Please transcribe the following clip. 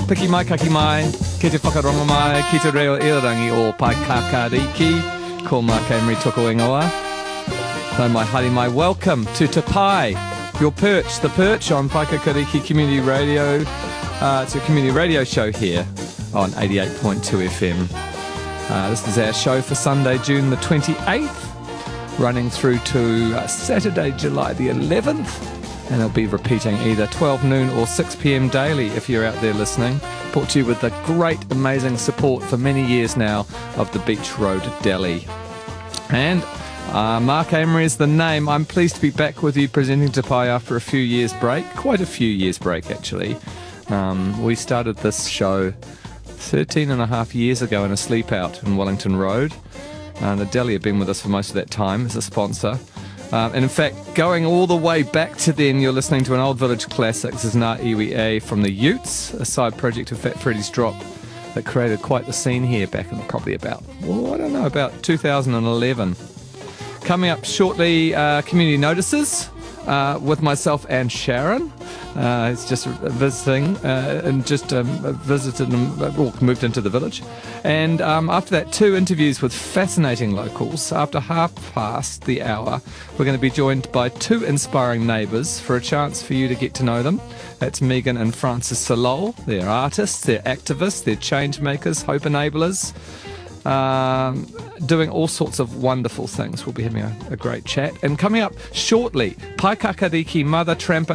Piki mai, kaki mai, ki te whakarongo mai, ki te reo irangi o Paikakariki, ko Mark Emery toko ingoa. So my haere mai, welcome to Te Pai, your perch, the perch on Paikakariki Community Radio. It's a community radio show here on 88.2 FM. This is our show for Sunday, June the 28th, running through to Saturday, July the 11th. And it'll be repeating either 12 noon or 6 p.m. daily if you're out there listening. Brought to you with the great, amazing support for many years now of the Beach Road Deli. And Mark Amery is the name. I'm pleased to be back with you presenting Te Pai after a few years break. Quite a few years break, actually. We started this show 13 and a half years ago in a sleep out in Wellington Road. The Deli have been with us for most of that time as a sponsor. And in fact, going all the way back to then, you're listening to an old village classic. This is Ngā Iwi A from the Utes, a side project of Fat Freddy's Drop that created quite the scene here back in probably about 2011. Coming up shortly, community notices with myself and Sharon. He's just visiting and just visited and moved into the village. And after that, 2 interviews with fascinating locals. After hour, we're going to be joined by 2 inspiring neighbours for a chance for you to get to know them. That's Megan and Francis Solol. They're artists, they're activists, they're change makers, hope enablers. Doing all sorts of wonderful things. We'll be having a great chat. And coming up shortly, Paikakariki Mother Tramper